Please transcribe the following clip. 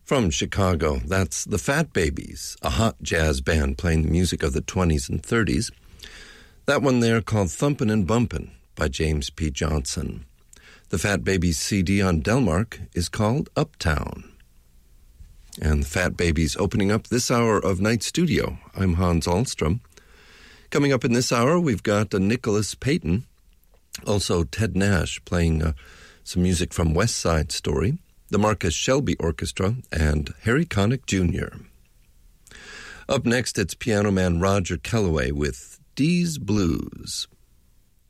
From Chicago, that's the Fat Babies, a hot jazz band playing the music of the 20s and 30s. That one there called Thumpin' and Bumpin' by James P. Johnson. The Fat Babies CD on Delmark is called Uptown. And the Fat Babies opening up this hour of Night Studio. I'm Hans Ahlstrom. Coming up in this hour, we've got Nicholas Payton, also Ted Nash playing some music from West Side Story, the Marcus Shelby Orchestra, and Harry Connick Jr. Up next, it's piano man Roger Kellaway with Dee's Blues.